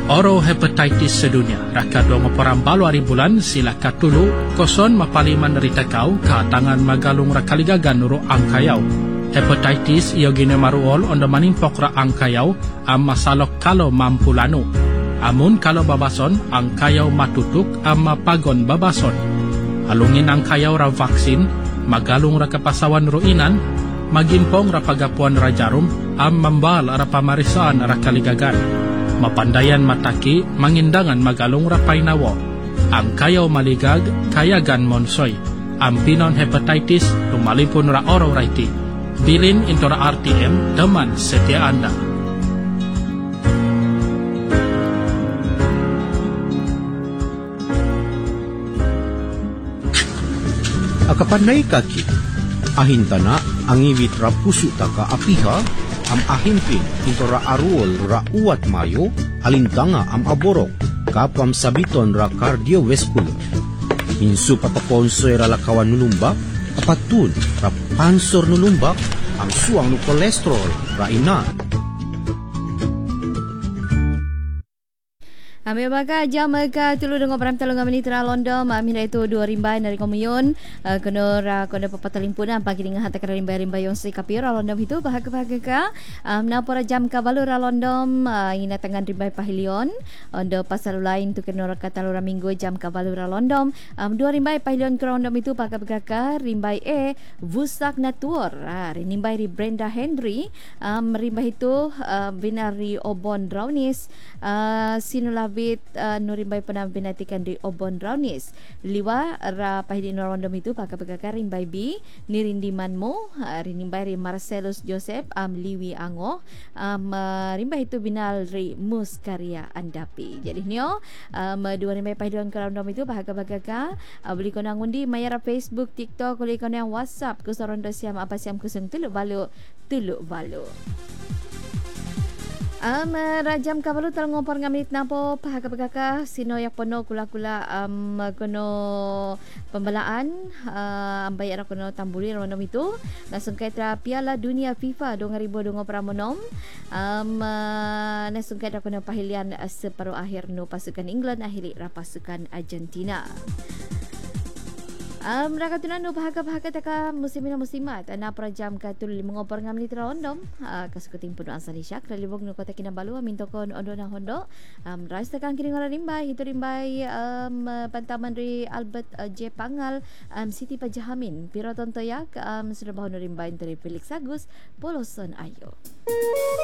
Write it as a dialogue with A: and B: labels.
A: Orohepatitis sedunia raka 24 hari bulan sila katulu koson mapaliman derita kau ka tangan magalung rakaligagan nuru angkayau. Hepatitis iyo gine maruol ondo manimpok ra angkayau am masalok kalau mampulanu. Amun kalau babason angkayau matutuk am mapagon babason. Alungin angkayau ra vaksin magalung ra kapasawan ruinan magimpong ra pagapuan ra jarum am mambal ra pamarisan ra kaligagan. Mapandayan mataki mangindangan magalong rapay nawo. Ang kayaw maligag kayagan monsoy. Ang pinon hepatitis tumalipon ra oro raiti. Bilin into ra RTM teman setia Anda.
B: Akapanay kaki ahintana ang iwit ra puso taka apiha am ahimpin into ra aruol ra uwat mayo alintanga am aborok kapam sabiton ra cardiovascular minsu papaponsoy ra lakawan nulumba apatun ra pansor nulumba ang suang no kolesterol ra ina.
C: Ambil baga jam mereka tulu dengan peram talung menit ra londom amina itu 2 rimbai dari komunion kono papatalimpunan pagi dengan hantar rimbai yang si kapira londom itu bahagia ka na pora jam ka balu ra londom ina tangan rimbai pahilion ondo pasal lain tu kono kata lura minggu jam ka balu ra londom 2 rimbai pahilion ka londom itu bahagia ka rimbai Vusak Natur rimbai ri Brenda Henry rimbai itu binari Obon Brownies sinula nurimbay panabinatikan di Obon Brownies. Liwa ra pahidi norondom itu pagkapagkaka rimbay B nirindiman mo rinimbay ri Marcelus Joseph Liwi Ango rimbay itu binal ri Muskaria Andapi. Jadi nyo dua rimbay pahidion karondom itu pagkapagkaka beli ko na ngundi mayara Facebook, TikTok, beli ko na WhatsApp kusarondo siam apa siam kusung tuluk balu. Rajam kabalu tal ngopor ngamit napo pahagapagaka sino yak pono kula-kula kono pembelaan ambayar kono tambuli ronom itu nasung kaitra Piala Dunia FIFA 2020 pramonom nasung kaitra kono pahilian separuh akhir no pasukan England akhiri ra pasukan Argentina. Mereka tunan no bahaga taka musimin musimat na prajam ka tul mengopor ngam ni trondom kasukuting puno asani syak relibog no kota kinabalu minto kon ondo na hondo rais takang kiring ora rimbay hito rimbay pantaman ri Albert J Pangal Siti Pajahamin Piro tontoyak sudah bahono rimbay dari Felix Agus Poloson Ayo.